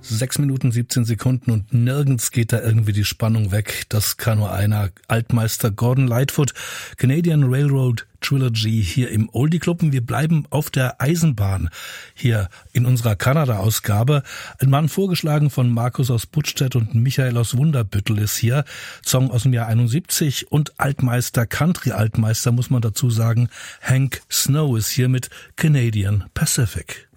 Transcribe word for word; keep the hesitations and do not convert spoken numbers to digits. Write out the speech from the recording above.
Sechs Minuten, siebzehn Sekunden und nirgends geht da irgendwie die Spannung weg. Das kann nur einer. Altmeister Gordon Lightfoot, Canadian Railroad Trilogy hier im Oldie Club. Wir bleiben auf der Eisenbahn hier in unserer Kanada-Ausgabe. Ein Mann vorgeschlagen von Markus aus Buttstedt und Michael aus Wunderbüttel ist hier. Song aus dem Jahr einundsiebzig und Altmeister, Country-Altmeister muss man dazu sagen. Hank Snow ist hier mit Canadian Pacific.